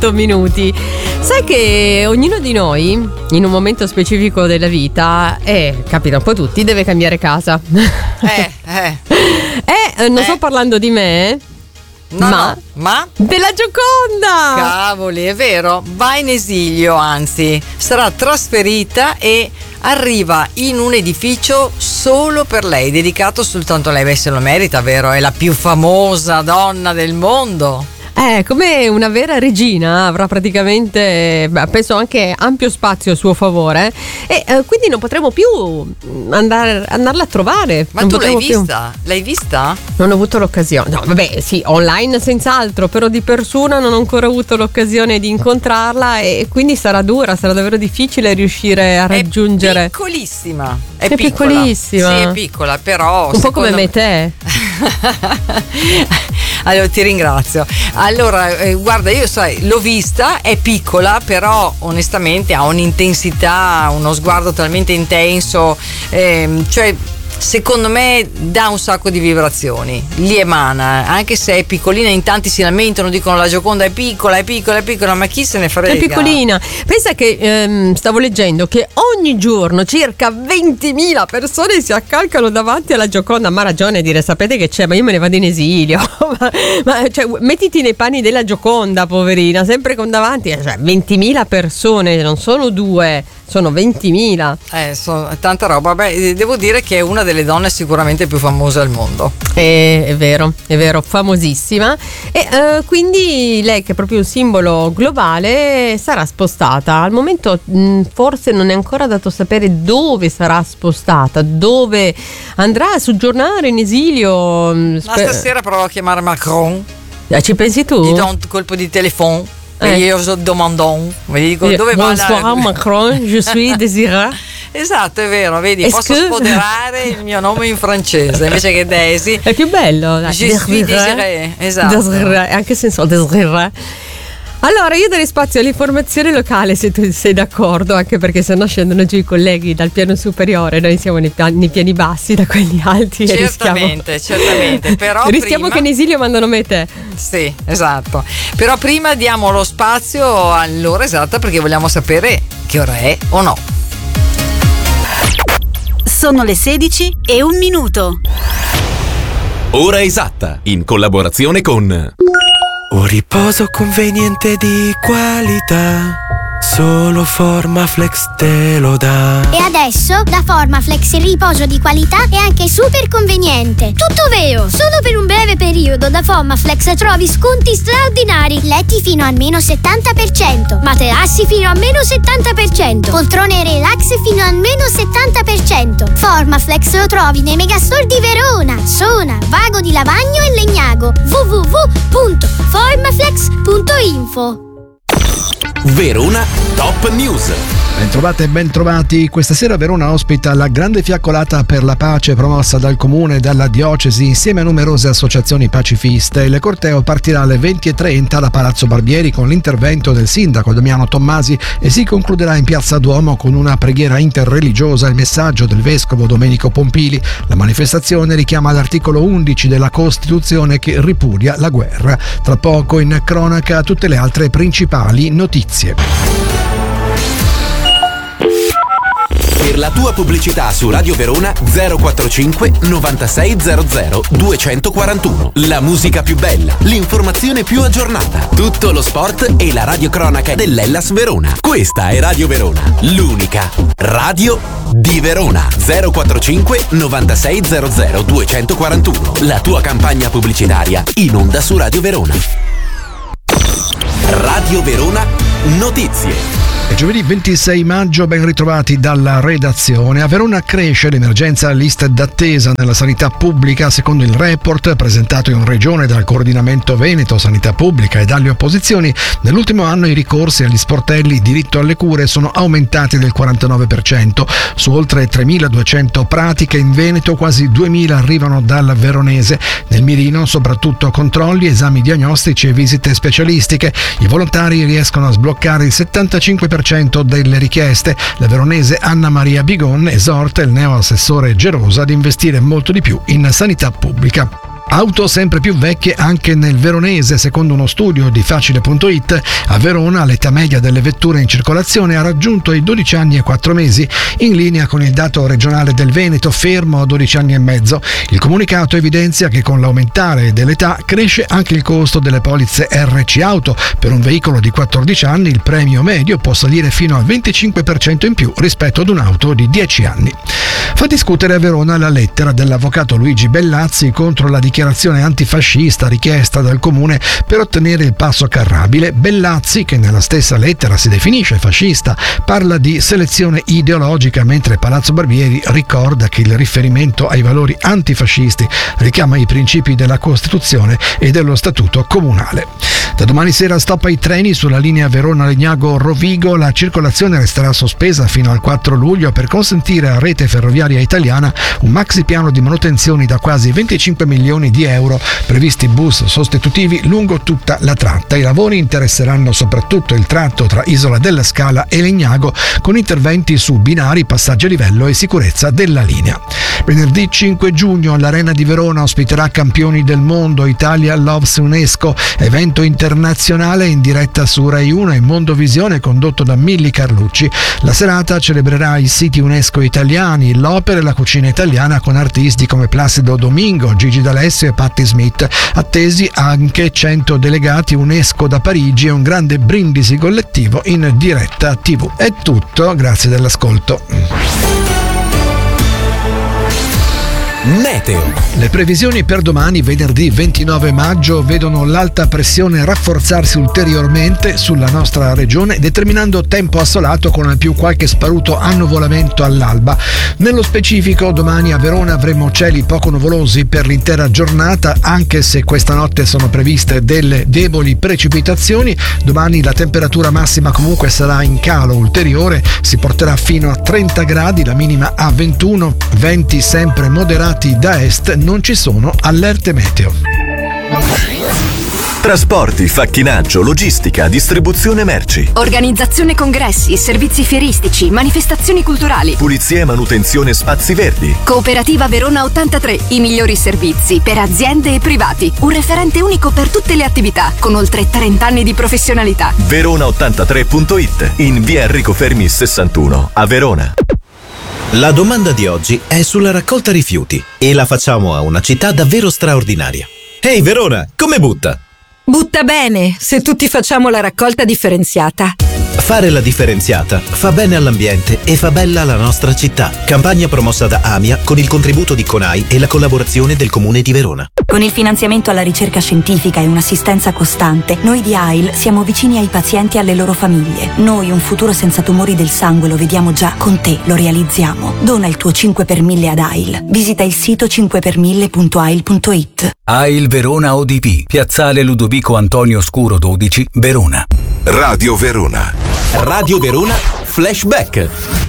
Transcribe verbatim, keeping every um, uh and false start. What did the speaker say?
otto minuti. Sai che ognuno di noi in un momento specifico della vita, e capita un po' a tutti, deve cambiare casa. Eh, eh. Eh, non Eh. sto parlando di me, No, ma, no, ma della Gioconda. cavoli, è vero, va in esilio, anzi, sarà trasferita e arriva in un edificio solo per lei, dedicato soltanto a lei. Beh, se lo merita, vero? È la più famosa donna del mondo. Eh, come una vera regina avrà praticamente, beh, penso anche ampio spazio a suo favore, e eh, quindi non potremo più andare, andarla a trovare. Ma non tu l'hai potremo più. vista? L'hai vista? Non ho avuto l'occasione. No, vabbè, sì, online senz'altro, però di persona non ho ancora avuto l'occasione di incontrarla, e quindi sarà dura, sarà davvero difficile riuscire a raggiungere. È piccolissima. È, È piccola. piccolissima. Sì, è piccola, però Un po' come me me e te. Allora, ti ringrazio. Allora, eh, guarda, io sai, l'ho vista, è piccola, però onestamente ha un'intensità, uno sguardo talmente intenso, ehm, cioè secondo me dà un sacco di vibrazioni, li emana, anche se è piccolina. In tanti si lamentano, dicono la Gioconda è piccola, è piccola, è piccola, ma chi se ne frega? È piccolina. Pensa che ehm, stavo leggendo che ogni giorno circa ventimila persone si accalcano davanti alla Gioconda. Ma ha ragione a dire, sapete che c'è, ma io me ne vado in esilio. ma, ma, cioè, mettiti nei panni della Gioconda, poverina, sempre con davanti, cioè, ventimila persone, non sono due, sono ventimila. Eh, so, tanta roba. Beh, devo dire che è una delle donne sicuramente più famose al mondo. È, è vero, è vero, famosissima. E eh, quindi lei, che è proprio un simbolo globale, sarà spostata. Al momento mh, forse non è ancora dato sapere dove sarà spostata, dove andrà a soggiornare in esilio. Ma Sper- stasera provo a chiamare Macron. Eh, ci pensi tu? Gli do un colpo di telefono. Eh. E io so domandon. Mi dico Eh, dove va Bonsoir la... Macron, je suis Désiré. Esatto, è vero, vedi, Est-ce posso que- spoderare il mio nome in francese invece che Daisy. È più bello. dai. Je suis Désiré, esatto. Désiré, anche senso Désiré. Allora, io darei spazio all'informazione locale, se tu sei d'accordo, anche perché sennò scendono giù i colleghi dal piano superiore, noi siamo nei, piani, nei piani bassi, da quelli alti. Certamente, e rischiamo, certamente, però rischiamo prima, che in esilio mandano me e te. Sì, esatto. Però prima diamo lo spazio all'ora esatta, perché vogliamo sapere che ora è o no. Sono le sedici e un minuto. Ora esatta, in collaborazione con Un riposo conveniente di qualità, solo Formaflex te lo dà. E adesso da Formaflex il riposo di qualità è anche super conveniente. Tutto vero! Solo per un breve periodo da Formaflex trovi sconti straordinari. Letti fino al meno settanta per cento, materassi fino a meno settanta per cento, poltrone relax fino al meno settanta per cento. Formaflex lo trovi nei megastore di Verona, Sona, Vago di Lavagno e Legnago. w w w punto formaflex punto info. Verona Top News. Bentrovate e bentrovati. Questa sera Verona ospita la grande fiaccolata per la pace promossa dal comune e dalla diocesi insieme a numerose associazioni pacifiste. Il corteo partirà alle venti e trenta da Palazzo Barbieri con l'intervento del sindaco Damiano Tommasi e si concluderà in Piazza Duomo con una preghiera interreligiosa e il messaggio del vescovo Domenico Pompili. La manifestazione richiama l'articolo undici della Costituzione che ripudia la guerra. Tra poco in cronaca tutte le altre principali notizie. Per la tua pubblicità su Radio Verona zero quarantacinque novantasei zero zero duecentoquarantuno. La musica più bella, l'informazione più aggiornata, tutto lo sport e la radiocronaca dell'Hellas Verona. Questa è Radio Verona, l'unica radio di Verona. zero quarantacinque novantasei zero zero duecentoquarantuno. La tua campagna pubblicitaria in onda su Radio Verona. Radio Verona Notizie. È giovedì ventisei maggio, ben ritrovati dalla redazione. A Verona cresce l'emergenza liste d'attesa nella sanità pubblica. Secondo il report presentato in regione dal coordinamento Veneto Sanità Pubblica e dalle opposizioni, nell'ultimo anno i ricorsi agli sportelli diritto alle cure sono aumentati del quarantanove per cento. Su oltre tremiladuecento pratiche in Veneto, quasi duemila arrivano dal veronese. Nel mirino soprattutto controlli, esami diagnostici e visite specialistiche. I volontari riescono a sbloccare il settantacinque per cento delle richieste. La veronese Anna Maria Bigon esorta il neoassessore Gerosa ad investire molto di più in sanità pubblica. Auto sempre più vecchie anche nel veronese. Secondo uno studio di Facile punto it, a Verona l'età media delle vetture in circolazione ha raggiunto i dodici anni e quattro mesi, in linea con il dato regionale del Veneto, fermo a dodici anni e mezzo. Il comunicato evidenzia che con l'aumentare dell'età cresce anche il costo delle polizze R C Auto. Per un veicolo di quattordici anni il premio medio può salire fino al venticinque per cento in più rispetto ad un'auto di dieci anni. Fa discutere a Verona la lettera dell'avvocato Luigi Bellazzi contro la dichiarazione antifascista richiesta dal comune per ottenere il passo carrabile. Bellazzi, che nella stessa lettera si definisce fascista, parla di selezione ideologica, mentre Palazzo Barbieri ricorda che il riferimento ai valori antifascisti richiama i principi della Costituzione e dello Statuto comunale. Da domani sera stop ai treni sulla linea Verona-Legnago-Rovigo. La circolazione resterà sospesa fino al quattro luglio per consentire a Rete Ferroviaria Italiana un maxi piano di manutenzioni da quasi venticinque milioni di euro, previsti bus sostitutivi lungo tutta la tratta. I lavori interesseranno soprattutto il tratto tra Isola della Scala e Legnago, con interventi su binari, passaggi a livello e sicurezza della linea. Venerdì cinque giugno l'Arena di Verona ospiterà Campioni del Mondo, Italia Loves UNESCO, evento internazionale in diretta su Rai uno e Mondovisione, condotto da Milli Carlucci. La serata celebrerà i siti UNESCO italiani, l'opera e la cucina italiana, con artisti come Placido Domingo, Gigi D'Alessio e Patti Smith. Attesi anche cento delegati UNESCO da Parigi e un grande brindisi collettivo in diretta tivù. È tutto, grazie dell'ascolto. Meteo. Le previsioni per domani, venerdì ventinove maggio, vedono l'alta pressione rafforzarsi ulteriormente sulla nostra regione, determinando tempo assolato con al più qualche sparuto annuvolamento all'alba. Nello specifico, domani a Verona avremo cieli poco nuvolosi per l'intera giornata, anche se questa notte sono previste delle deboli precipitazioni. Domani la temperatura massima comunque sarà in calo ulteriore, si porterà fino a trenta gradi, la minima a ventuno, venti sempre moderati da est, non ci sono allerte meteo. Trasporti, facchinaggio, logistica, distribuzione merci. Organizzazione congressi, servizi fieristici, manifestazioni culturali. Pulizia e manutenzione spazi verdi. Cooperativa Verona ottantatré, i migliori servizi per aziende e privati. Un referente unico per tutte le attività, con oltre trenta anni di professionalità. Verona ottantatré punto it, in via Enrico Fermi sessantuno, a Verona. La domanda di oggi è sulla raccolta rifiuti e la facciamo a una città davvero straordinaria. Ehi hey Verona, come butta? Butta bene, se tutti facciamo la raccolta differenziata. Fare la differenziata fa bene all'ambiente e fa bella la nostra città. Campagna promossa da AMIA con il contributo di CONAI e la collaborazione del Comune di Verona. Con il finanziamento alla ricerca scientifica e un'assistenza costante, noi di A I L siamo vicini ai pazienti e alle loro famiglie. Noi un futuro senza tumori del sangue lo vediamo già, con te lo realizziamo. Dona il tuo cinque per mille ad A I L. Visita il sito cinque per mille punto a i l punto it. A I L Verona O D P, Piazzale Ludovico Antonio Scuro dodici, Verona. Radio Verona. Radio Verona Flashback.